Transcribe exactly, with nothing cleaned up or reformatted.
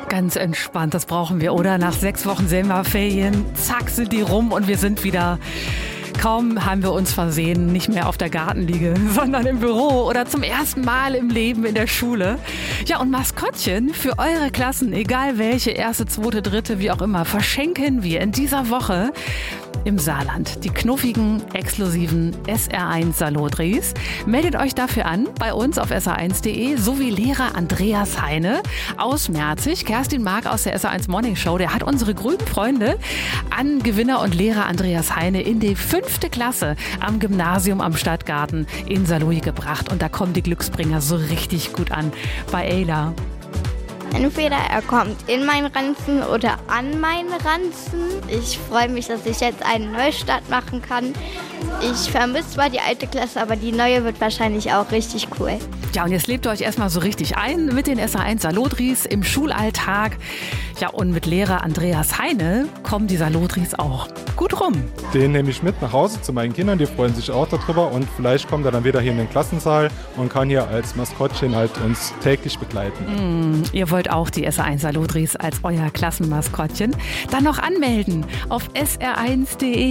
Ganz entspannt, das brauchen wir, oder? Nach sechs Wochen Sommerferien, zack, sind die rum und wir sind wieder... Kaum haben wir uns versehen, nicht mehr auf der Gartenliege, sondern im Büro oder zum ersten Mal im Leben in der Schule. Ja, und Maskottchen für eure Klassen, egal welche, erste, zweite, dritte, wie auch immer, verschenken wir in dieser Woche im Saarland die knuffigen, exklusiven S R eins Salotris. Meldet euch dafür an bei uns auf S R eins punkt de sowie Lehrer Andreas Heine aus Merzig. Kerstin Mark aus der S R eins Morning Show, der hat unsere grünen Freunde an Gewinner und Lehrer Andreas Heine in die fünfte Klasse am Gymnasium am Stadtgarten in Saarlouis gebracht. Und da kommen die Glücksbringer so richtig gut an bei Ayla. Entweder er kommt in meinen Ranzen oder an meinen Ranzen. Ich freue mich, dass ich jetzt einen Neustart machen kann. Ich vermisse zwar die alte Klasse, aber die neue wird wahrscheinlich auch richtig cool. Ja, und jetzt lebt ihr euch erstmal so richtig ein mit den S R eins Salotris im Schulalltag. Ja, und mit Lehrer Andreas Heine kommen die Salotris auch gut rum. Den nehme ich mit nach Hause zu meinen Kindern, die freuen sich auch darüber und vielleicht kommt er dann wieder hier in den Klassensaal und kann hier als Maskottchen halt uns täglich begleiten. Mm, ihr wollt auch die S R eins Salotris als euer Klassenmaskottchen? Dann noch anmelden auf S R eins punkt de.